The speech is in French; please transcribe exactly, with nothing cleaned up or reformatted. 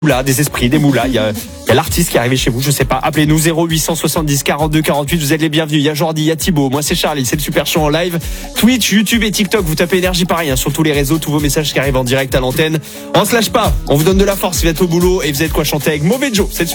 Moula, des esprits, des moulas. Il y a, il y a l'artiste qui est arrivé chez vous, je sais pas. Appelez-nous zéro huit cent soixante-dix quarante-deux quarante-huit. Vous êtes les bienvenus. Il y a Jordi, il y a Thibaut. Moi, c'est Charlie. C'est le Super Show en live. Twitch, YouTube et TikTok. Vous tapez énergie pareil, hein, sur tous les réseaux. Tous vos messages qui arrivent en direct à l'antenne. On se lâche pas. On vous donne de la force. Vous êtes au boulot et vous avez de quoi chanter avec Mauvais Joe. C'est le